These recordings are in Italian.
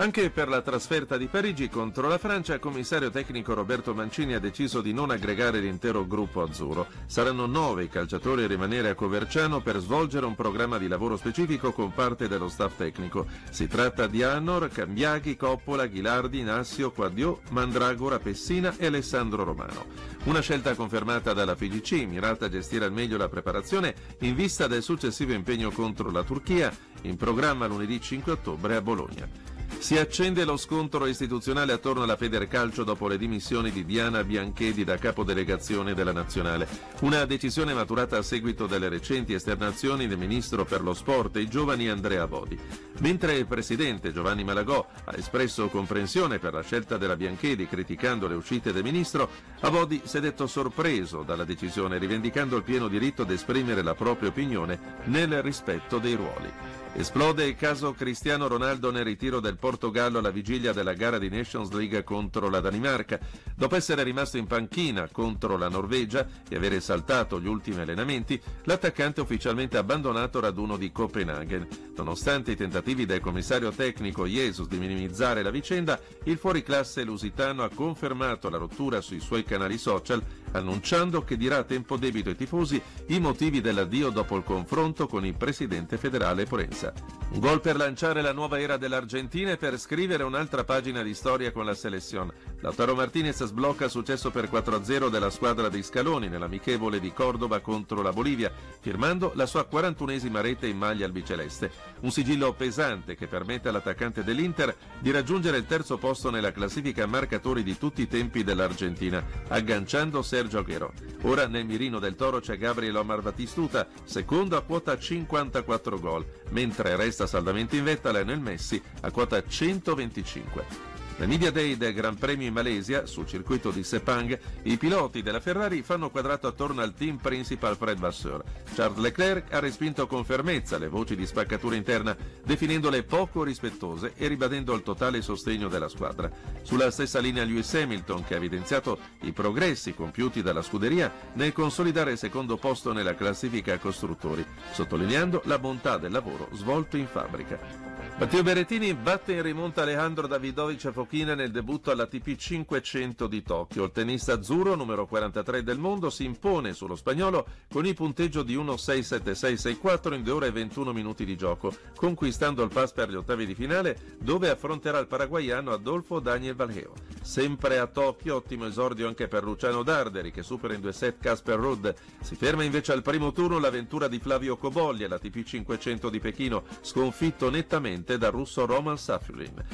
Anche per la trasferta di Parigi contro la Francia, il commissario tecnico Roberto Mancini ha deciso di non aggregare l'intero gruppo azzurro. Saranno 9 i calciatori a rimanere a Coverciano per svolgere un programma di lavoro specifico con parte dello staff tecnico. Si tratta di Annor, Cambiaghi, Coppola, Ghilardi, Nassio, Quadio, Mandragora, Pessina e Alessandro Romano. Una scelta confermata dalla FIGC, mirata a gestire al meglio la preparazione in vista del successivo impegno contro la Turchia, in programma lunedì 5 ottobre a Bologna. Si accende lo scontro istituzionale attorno alla Federcalcio dopo le dimissioni di Diana Bianchedi da capodelegazione della Nazionale. Una decisione maturata a seguito delle recenti esternazioni del ministro per lo sport e i giovani Andrea Bodi. Mentre il presidente Giovanni Malagò ha espresso comprensione per la scelta della Bianchedi criticando le uscite del ministro, Abodi si è detto sorpreso dalla decisione, rivendicando il pieno diritto ad esprimere la propria opinione nel rispetto dei ruoli. Esplode il caso Cristiano Ronaldo nel ritiro del Portogallo alla vigilia della gara di Nations League contro la Danimarca. Dopo essere rimasto in panchina contro la Norvegia e avere saltato gli ultimi allenamenti, l'attaccante ha ufficialmente abbandonato il raduno di Copenaghen. Nonostante i tentativi del commissario tecnico Jesus di minimizzare la vicenda, il fuoriclasse lusitano ha confermato la rottura sui suoi canali social, annunciando che dirà a tempo debito ai tifosi i motivi dell'addio dopo il confronto con il presidente federale Porenza. Un gol per lanciare la nuova era dell'Argentina e per scrivere un'altra pagina di storia con la selezione. Lautaro Martinez sblocca il successo per 4-0 della squadra di Scaloni nell'amichevole di Córdoba contro la Bolivia, firmando la sua 41esima rete in maglia albiceleste. Un sigillo pesante che permette all'attaccante dell'Inter di raggiungere il terzo posto nella classifica marcatori di tutti i tempi dell'Argentina, agganciando Sergio Aguero. Ora nel mirino del Toro c'è Gabriel Omar Batistuta, secondo a quota 54 gol, mentre resta saldamente in vetta Lionel Messi a quota 125. Nel Media Day del Gran Premio in Malesia, sul circuito di Sepang, i piloti della Ferrari fanno quadrato attorno al team principal Fred Vasseur. Charles Leclerc ha respinto con fermezza le voci di spaccatura interna, definendole poco rispettose e ribadendo il totale sostegno della squadra. Sulla stessa linea Lewis Hamilton, che ha evidenziato i progressi compiuti dalla scuderia nel consolidare il secondo posto nella classifica costruttori, sottolineando la bontà del lavoro svolto in fabbrica. Matteo Berrettini batte in rimonta Alejandro Davidovich Fokina nel debutto all'ATP 500 di Tokyo. Il tennista azzurro, numero 43 del mondo, si impone sullo spagnolo con il punteggio di 1-6-7-6-6-4 in 2 ore e 21 minuti di gioco, conquistando il pass per gli ottavi di finale, dove affronterà il paraguaiano Adolfo Daniel Valgeo. Sempre a Tokyo, ottimo esordio anche per Luciano Darderi, che supera in 2 set Casper Ruud. Si ferma invece al primo turno l'avventura di Flavio Cobolli all'ATP 500 di Pechino, sconfitto nettamente dal russo Roman Safulin.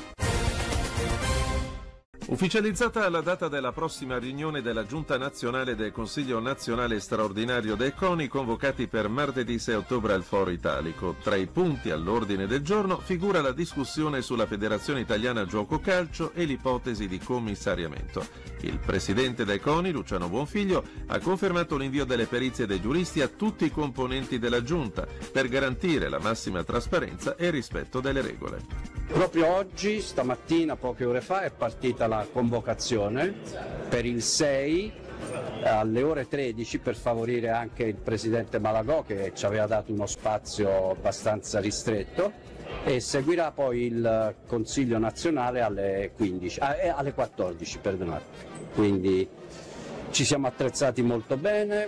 Ufficializzata la data della prossima riunione della Giunta Nazionale del Consiglio Nazionale Straordinario del CONI, convocati per martedì 6 ottobre al Foro Italico. Tra i punti all'ordine del giorno figura la discussione sulla Federazione Italiana Giuoco Calcio e l'ipotesi di commissariamento. Il presidente del CONI, Luciano Buonfiglio, ha confermato l'invio delle perizie dei giuristi a tutti i componenti della Giunta per garantire la massima trasparenza e il rispetto delle regole. Proprio oggi, stamattina, poche ore fa, è partita la convocazione per il 6 alle ore 13 per favorire anche il presidente Malagò, che ci aveva dato uno spazio abbastanza ristretto, e seguirà poi il Consiglio nazionale alle 14, perdonate. Quindi ci siamo attrezzati molto bene.